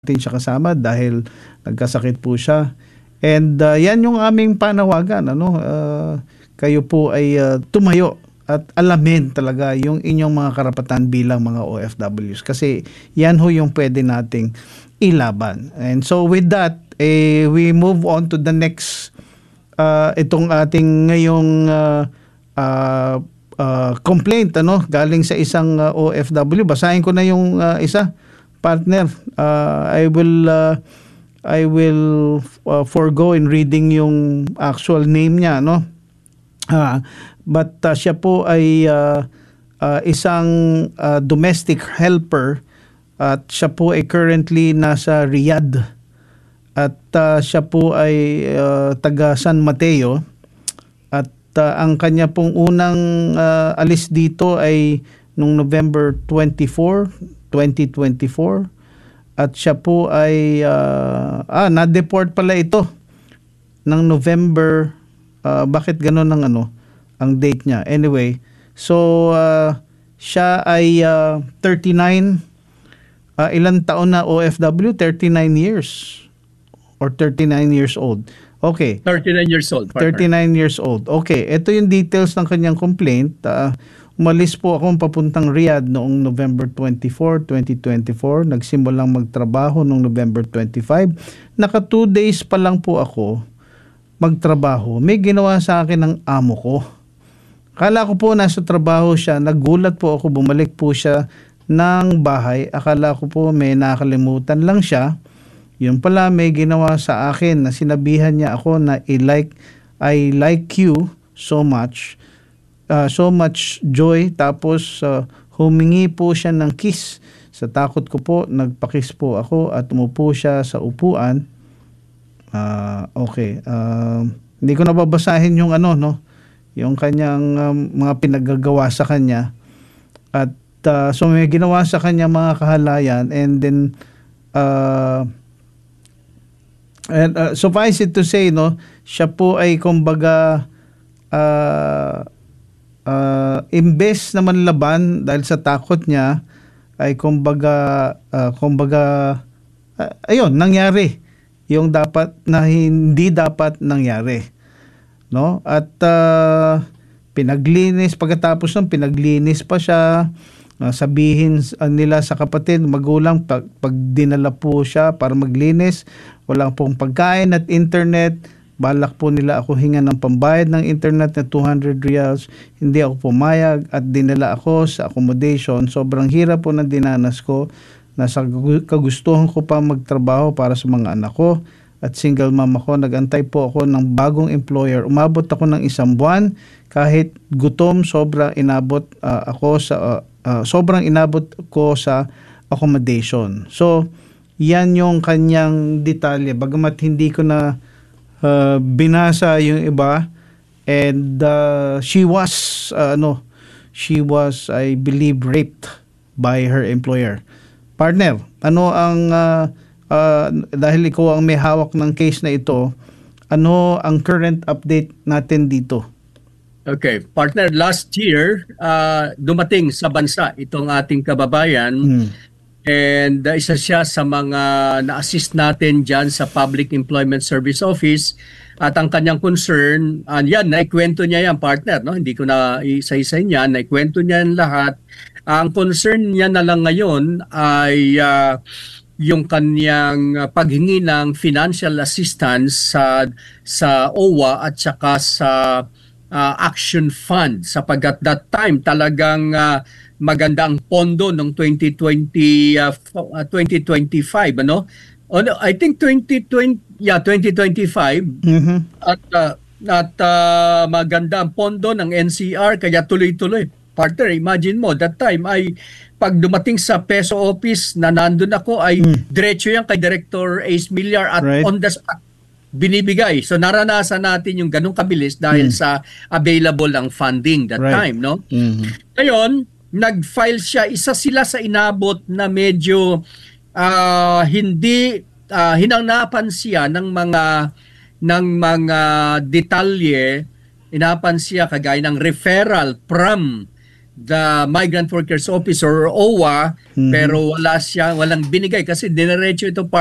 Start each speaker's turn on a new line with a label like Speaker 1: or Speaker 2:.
Speaker 1: siya kasama dahil nagkasakit po siya. And yan yung aming panawagan, kayo po ay tumayo at alamin talaga yung inyong mga karapatan bilang mga OFWs kasi yan ho yung pwede nating ilaban. And so with that, we move on to the next itong ating ngayong complaint galing sa isang OFW. Basahin ko na yung isa. Partner, I will forgo in reading yung actual name niya, but siya po ay isang domestic helper at siya po ay currently nasa Riyadh at siya po ay taga San Mateo at ang kanya pong unang alis dito ay nung November 24, 2024 at siya po ay na-deport pala ito ng November. Bakit gano'n ang date niya? Anyway, so siya ay 39 ilang taon na OFW? 39 years or 39 years old. Okay.
Speaker 2: 39 years old. Partner.
Speaker 1: 39 years old. Okay, ito yung details ng kanyang complaint. Umalis po akong papuntang Riyadh noong November 24, 2024. Nagsimulang magtrabaho noong November 25. Naka 2 days pa lang po ako magtrabaho. May ginawa sa akin ng amo ko. Akala ko po nasa trabaho siya. Nagulat po ako. Bumalik po siya ng bahay. Akala ko po may nakalimutan lang siya. Yun pala may ginawa sa akin na sinabihan niya ako na I like you so much. So much joy. Tapos humingi po siya ng kiss. Sa takot ko po, nagpakiss po ako at umupo siya sa upuan. Okay. Hindi ko nababasahin yung yung kanyang mga pinagagawa sa kanya. At so may ginawa sa kanya mga kahalayan and then suffice it to say, siya po ay kumbaga imbes na manlaban dahil sa takot niya ay kumbaga ayun nangyari yung dapat na hindi dapat nangyari, at pinaglinis. Pagkatapos ng pinaglinis pa siya, sabihin nila sa kapatid magulang pag dinala po siya para maglinis, walang pong pagkain at internet. Balak po nila ako hingan ng pambayad ng internet na 200 riyals. Hindi ako pumayag at dinala ako sa accommodation. Sobrang hirap po na dinanas ko. Nasa kagustuhan ko pa magtrabaho para sa mga anak ko at single mom ako. Nagantay po ako ng bagong employer. Umabot ako ng 1 buwan. Kahit gutom, sobrang inabot ko sa accommodation. So, yan yung kanyang detalye. Bagamat hindi ko na binasa yung iba, and she was I believe raped by her employer. Partner, ano ang dahil ikaw ang may hawak ng case na ito, ano ang current update natin dito?
Speaker 2: Okay, partner, last year dumating sa bansa itong ating kababayan. And isa siya sa mga na-assist natin dyan sa Public Employment Service Office. At ang kanyang concern, naikwento niya yan, partner. Hindi ko na isa-isa niya, naikwento niya yan lahat. Ang concern niya na lang ngayon ay yung kanyang paghingi ng financial assistance sa OWA at saka sa Action Fund. Sapagkat that time talagang maganda ang pondo ng 2025, I think 2025. At maganda ang pondo ng NCR kaya tuloy-tuloy. Partner, imagine mo that time ay pag dumating sa Peso Office na nandun ako ay diretso yan kay Director Ace Millar at on the spot binibigay. So naranasan natin yung ganung kabilis dahil sa available ang funding that time, Ngayon, nag-file siya, isa sila sa inabot na medyo hindi hinangnapan siya ng mga detalye. Inapan siya kagaya ng referral from the Migrant Workers Office or OWA, pero walang binigay kasi dinerecho ito